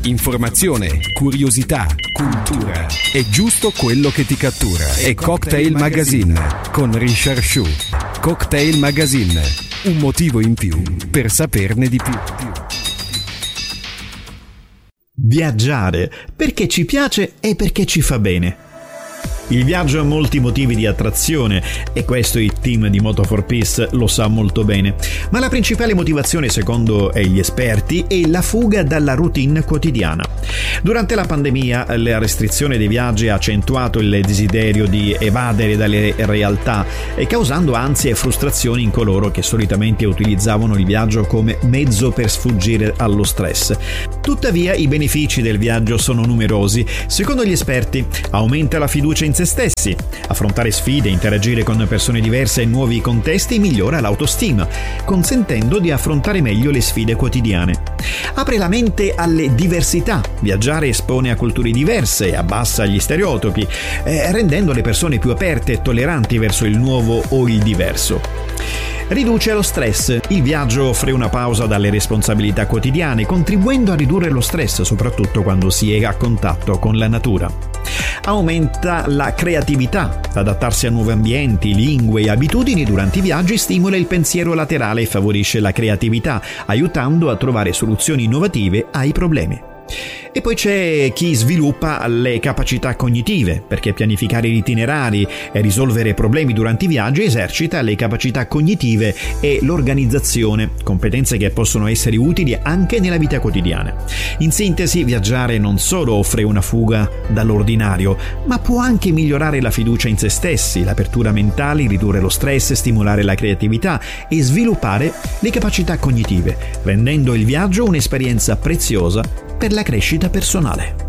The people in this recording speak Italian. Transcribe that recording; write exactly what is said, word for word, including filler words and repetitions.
Informazione, curiosità, cultura. È giusto quello che ti cattura. È Cocktail Magazine con Richard Shu. Cocktail Magazine. Un motivo in più per saperne di più. Viaggiare perché ci piace e perché ci fa bene. Il viaggio ha molti motivi di attrazione e questo il team di Moto for Peace lo sa molto bene, ma la principale motivazione secondo gli esperti è la fuga dalla routine quotidiana. Durante la pandemia la restrizione dei viaggi ha accentuato il desiderio di evadere dalle realtà e causando ansia e frustrazioni in coloro che solitamente utilizzavano il viaggio come mezzo per sfuggire allo stress. Tuttavia i benefici del viaggio sono numerosi. Secondo gli esperti aumenta la fiducia in se stessi, affrontare sfide, interagire con persone diverse e nuovi contesti migliora l'autostima, consentendo di affrontare meglio le sfide quotidiane. Apre la mente alle diversità, viaggiare espone a culture diverse e abbassa gli stereotipi, eh, rendendo le persone più aperte e tolleranti verso il nuovo o il diverso. Riduce lo stress. Il viaggio offre una pausa dalle responsabilità quotidiane, contribuendo a ridurre lo stress, soprattutto quando si è a contatto con la natura. Aumenta la creatività. Adattarsi a nuovi ambienti, lingue e abitudini durante i viaggi stimola il pensiero laterale e favorisce la creatività, aiutando a trovare soluzioni innovative ai problemi. E poi c'è chi sviluppa le capacità cognitive, perché pianificare gli itinerari e risolvere problemi durante i viaggi esercita le capacità cognitive e l'organizzazione, competenze che possono essere utili anche nella vita quotidiana. In sintesi, viaggiare non solo offre una fuga dall'ordinario, ma può anche migliorare la fiducia in se stessi, l'apertura mentale, ridurre lo stress, stimolare la creatività e sviluppare le capacità cognitive, rendendo il viaggio un'esperienza preziosa per la crescita personale.